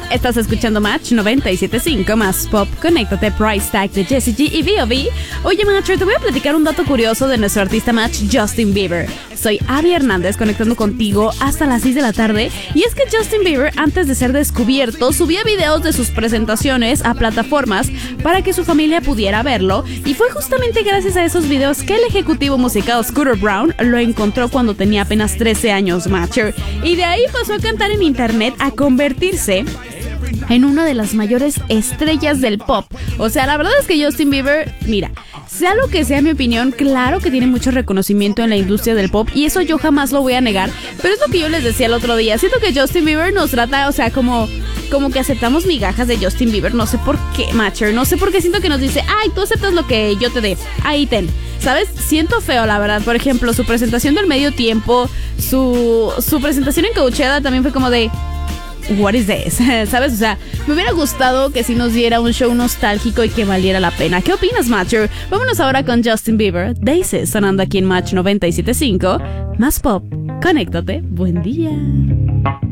Estás escuchando Match 97.5 más Pop. Conéctate, Price Tag de Jessie G y B.O.B. Oye, Matcher, te voy a platicar un dato curioso de nuestro artista Match, Justin Bieber. Soy Abby Hernández, conectando contigo hasta las 6 de la tarde. Y es que Justin Bieber, antes de ser descubierto, subía videos de sus presentaciones a plataformas para que su familia pudiera verlo. Y fue justamente gracias a esos videos que el ejecutivo musical Scooter Braun lo encontró cuando tenía apenas 13 años, Matcher. Y de ahí pasó a cantar en internet a convertirse en una de las mayores estrellas del pop. O sea, la verdad es que Justin Bieber, mira, sea lo que sea mi opinión, claro que tiene mucho reconocimiento en la industria del pop y eso yo jamás lo voy a negar, pero es lo que yo les decía el otro día. Siento que Justin Bieber nos trata, o sea, como que aceptamos migajas de Justin Bieber, no sé por qué, Matcher, no sé por qué siento que nos dice, ay, tú aceptas lo que yo te dé, ahí ten. ¿Sabes? Siento feo, la verdad. Por ejemplo, su presentación del medio tiempo, su presentación en Coachella también fue como de, what is this? ¿Sabes? O sea, me hubiera gustado que sí nos diera un show nostálgico y que valiera la pena. ¿Qué opinas, Matcher? Vámonos ahora con Justin Bieber, Daisy, sonando aquí en Match 97.5. Más Pop. Conéctate. Buen día.